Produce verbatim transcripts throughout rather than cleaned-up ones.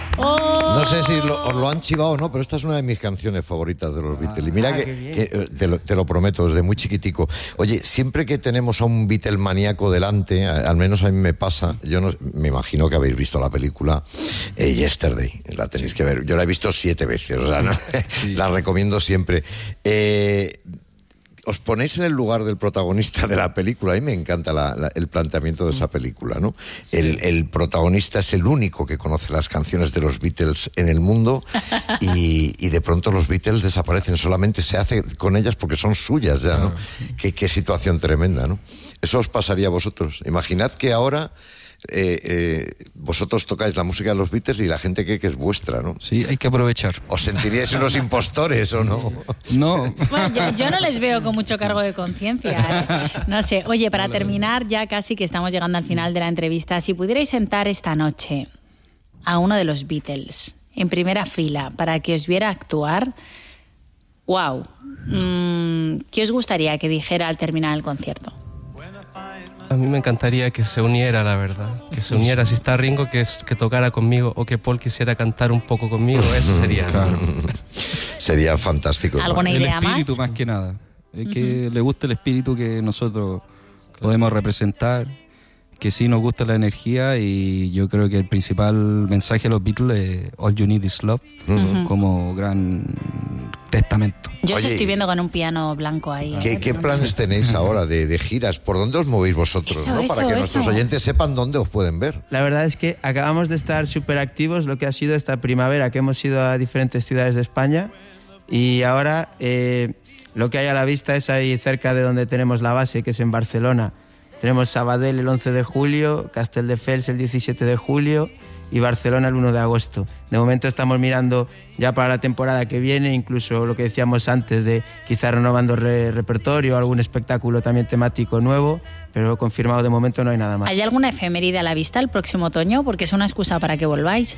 Oh. No sé si lo, os lo han chivado o no, pero esta es una de mis canciones favoritas de los ah, Beatles. Y mira ah, que, que te, lo, te lo prometo, desde muy chiquitico. Oye, siempre que tenemos a un Beatle maníaco delante, al menos a mí me pasa, yo no, me imagino que habéis visto la película eh, Yesterday, la tenéis que ver. Yo la he visto siete veces, o sea, ¿no? Sí. La recomiendo siempre. Eh... Os ponéis en el lugar del protagonista de la película. A mí me encanta la, la, el planteamiento de esa película, ¿no? Sí. El, el protagonista es el único que conoce las canciones de los Beatles en el mundo y, y de pronto los Beatles desaparecen. Solamente se hace con ellas porque son suyas ya, ¿no? Claro. Qué, qué situación tremenda, ¿no? Eso os pasaría a vosotros. Imaginad que ahora... Eh, eh, vosotros tocáis la música de los Beatles y la gente cree que es vuestra, ¿no? Sí, hay que aprovechar. ¿Os sentiríais unos impostores o no? No. Bueno, yo, yo no les veo con mucho cargo de conciencia, ¿eh? No sé. Oye, para terminar, ya casi que estamos llegando al final de la entrevista, si pudierais sentar esta noche a uno de los Beatles en primera fila para que os viera actuar, wow, mmm, ¿qué os gustaría que dijera al terminar el concierto? A mí me encantaría que se uniera, la verdad. Que se uniera. Si está Ringo, que, es, que tocara conmigo, o que Paul quisiera cantar un poco conmigo. Eso sería. Claro. Sería fantástico. ¿Alguna idea más? El espíritu, más, más que nada. Es uh-huh. que le guste el espíritu que nosotros claro. podemos representar. Que sí nos gusta la energía. Y yo creo que el principal mensaje de los Beatles es All You Need Is Love. Uh-huh. Como gran testamento. Yo os estoy viendo con un piano blanco ahí. ¿Qué, ¿qué planes tenéis ahora de, de giras? ¿Por dónde os movéis vosotros? Eso, ¿no? eso, Para que eso. nuestros oyentes sepan dónde os pueden ver. La verdad es que acabamos de estar súper activos lo que ha sido esta primavera, que hemos ido a diferentes ciudades de España y ahora eh, lo que hay a la vista es ahí cerca de donde tenemos la base, que es en Barcelona. Tenemos Sabadell el once de julio, Castelldefels el diecisiete de julio y Barcelona el uno de agosto. De momento estamos mirando ya para la temporada que viene, incluso lo que decíamos antes de quizá renovando re- repertorio, algún espectáculo también temático nuevo, pero confirmado de momento no hay nada más. ¿Hay alguna efeméride a la vista el próximo otoño? Porque es una excusa para que volváis.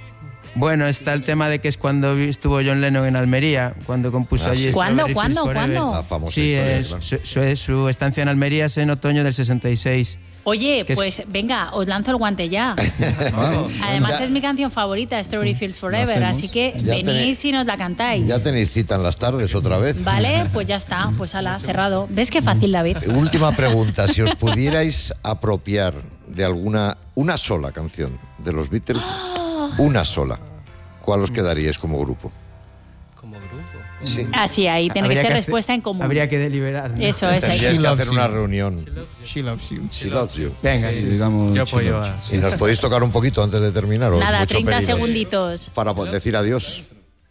Bueno, está el tema de que es cuando estuvo John Lennon en Almería, cuando compuso ah, allí sí. ¿Cuándo? ¿Cuándo? ¿Cuándo? La famosa sí, historia, es, claro. su, su, su estancia en Almería es en otoño del sesenta y seis. Oye, pues es... venga, os lanzo el guante ya. Oh, Además ya. Es mi canción favorita, Strawberry Forever, no así que ya venís tenéis, y nos la cantáis. Ya tenéis cita en las tardes otra vez. Vale, pues ya está, pues ala, cerrado. ¿Ves qué fácil, David? Última pregunta, si os pudierais apropiar de alguna, una sola canción de los Beatles, una sola, ¿cuál os quedaríais como grupo? ¿Como grupo? Sí. Ah, sí, ahí tiene que ser que respuesta hacer, en común. Habría que deliberar, ¿no? Eso es. Tendríais que hacer una reunión. She loves you. She loves you. Venga, sí, digamos. Yo apoyo a... ¿Y nos podéis tocar un poquito antes de terminar? Nada, mucho treinta pediros? segunditos. Para decir adiós.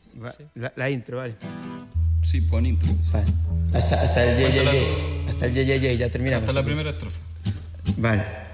La, la intro, vale. Sí, pon intro. Vale. Hasta, hasta el ye, ye, ye. Hasta el ye, ye, ye, ya terminamos. Hasta la primera estrofa. Vale.